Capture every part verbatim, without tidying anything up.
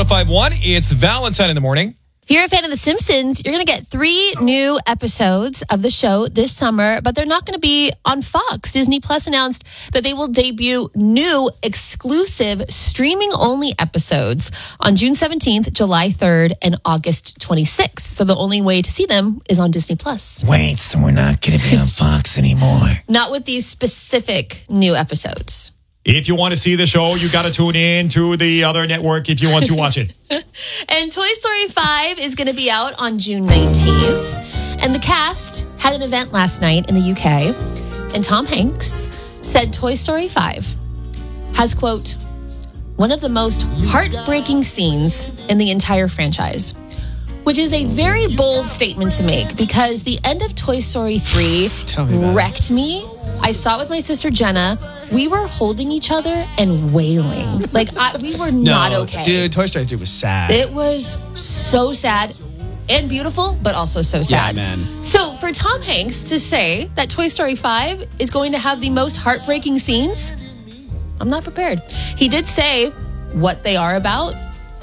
oh five one. It's Valentine in the morning. If you're a fan of The Simpsons, you're going to get three new episodes of the show this summer, but they're not going to be on Fox. Disney Plus announced that they will debut new exclusive streaming-only episodes on June seventeenth, July third, and August twenty-sixth. So the only way to see them is on Disney Plus. Wait, so we're not going to be on Fox anymore? Not with these specific new episodes. If you want to see the show, you got to tune in to the other network if you want to watch it. And Toy Story five is going to be out on June nineteenth. And the cast had an event last night in the U K. And Tom Hanks said Toy Story five has, quote, one of the most heartbreaking scenes in the entire franchise. Which is a very bold statement to make because the end of Toy Story three me wrecked me. I saw it with my sister Jenna. We were holding each other and wailing. Like, I, we were not okay. Dude, Toy Story three was sad. It was so sad and beautiful, but also so sad. Yeah, man. So for Tom Hanks to say that Toy Story five is going to have the most heartbreaking scenes, I'm not prepared. He did say what they are about,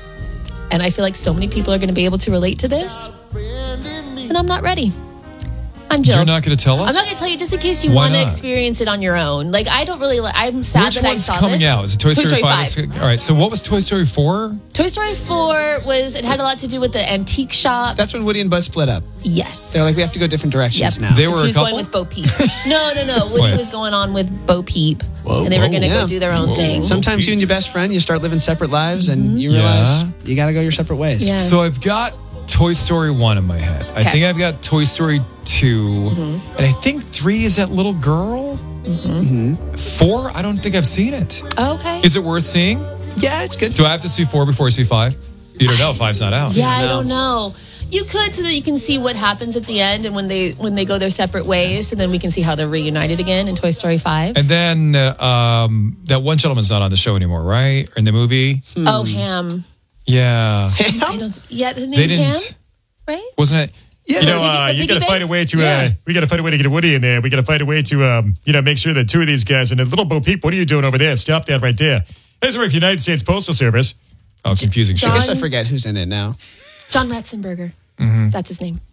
and I feel like so many people are going to be able to relate to this, and I'm not ready. I'm Jill. You're not going to tell us? I'm not going to tell you just in case you Why want to not? experience it on your own. Like, I don't really, I'm sad Which that I one's saw coming this. out? Is it Toy, Toy Story, Story five? five. All right, so what was Toy Story four? Toy Story four was, it had a lot to do with the antique shop. That's when Woody and Buzz split up. Yes. They're like, we have to go different directions Yep. now. They Because were he a was couple? going with Bo Peep. no, no, no. Woody Wait. was going on with Bo Peep. Whoa, and they were whoa, going to yeah. go do their own Whoa. thing. Sometimes you and your best friend, you start living separate lives and you realize Yeah. you got to go your separate ways. Yeah. So I've got Toy Story one in my head. I Okay. think I've got Toy Story two. Mm-hmm. And I think three is that little girl. Mm-hmm. Four, I don't think I've seen it. Okay. Is it worth seeing? Yeah, it's good. Do I have to see four before I see five? You don't know. Five's not out. yeah, I No. don't know. You could, so that you can see what happens at the end and when they when they go their separate ways, and then we can see how they're reunited again in Toy Story five. And then uh, um, that one gentleman's not on the show anymore, right? Or in the movie? Oh, Ham. Yeah. I don't. Yeah, his They name's Ham, didn't. right? Wasn't it? Yeah, You know, The uh, piggy- the you got to piggy find bank? a way to, uh, Yeah. we got to find a way to get Woody in there. We got to find a way to, um, you know, make sure that two of these guys and a little Bo Peep. What are you doing over there? Stop that right there. There's work United States Postal Service. Oh, confusing I shit. guess I forget who's in it now. John Ratzenberger. Mm-hmm. That's his name.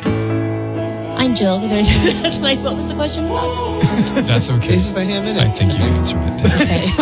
I'm Jill. Tonight's What was the question? That's okay. Is the ham in it? I think you answered it. Okay.